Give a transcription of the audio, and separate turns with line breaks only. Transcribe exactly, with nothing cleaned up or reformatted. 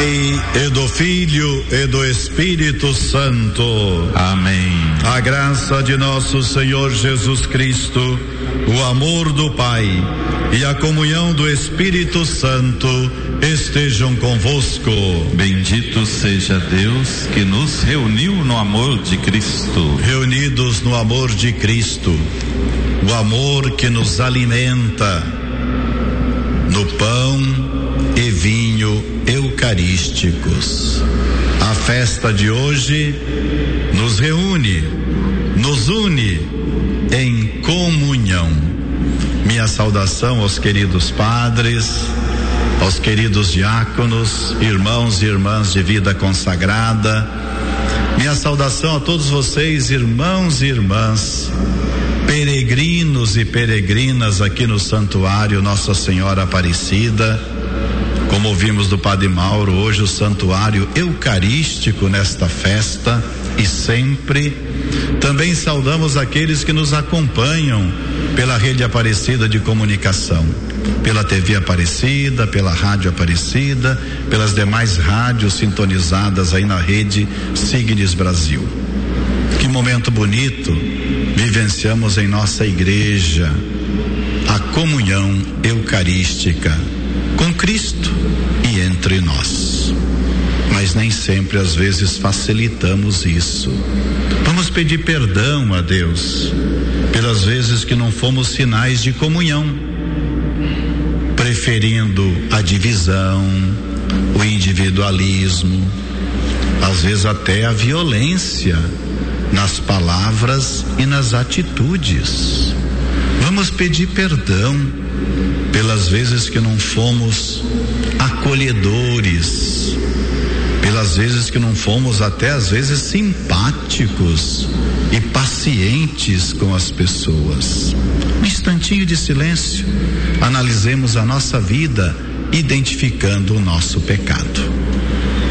Pai, e do Filho, e do Espírito Santo.
Amém.
A graça de nosso Senhor Jesus Cristo, o amor do Pai e a comunhão do Espírito Santo estejam convosco.
Bendito seja Deus que nos reuniu no amor de Cristo.
Reunidos no amor de Cristo, o amor que nos alimenta no pão e vinho eucarísticos. A festa de hoje nos reúne, nos une em comunhão. Minha saudação aos queridos padres, aos queridos diáconos, irmãos e irmãs de vida consagrada. Minha saudação a todos vocês, irmãos e irmãs, peregrinos e peregrinas aqui no Santuário Nossa Senhora Aparecida. Como ouvimos do Padre Mauro, hoje o Santuário Eucarístico nesta festa e sempre. Também saudamos aqueles que nos acompanham pela Rede Aparecida de Comunicação, pela T V Aparecida, pela Rádio Aparecida, pelas demais rádios sintonizadas aí na rede Signes Brasil. Que momento bonito vivenciamos em nossa igreja, a comunhão eucarística com Cristo e entre nós. Mas nem sempre, às vezes, facilitamos isso. Vamos pedir perdão a Deus pelas vezes que não fomos sinais de comunhão, preferindo a divisão, o individualismo, às vezes até a violência nas palavras e nas atitudes. Vamos pedir perdão pelas vezes que não fomos acolhedores, pelas vezes que não fomos até às vezes simpáticos e pacientes com as pessoas. Um instantinho de silêncio, analisemos a nossa vida, identificando o nosso pecado.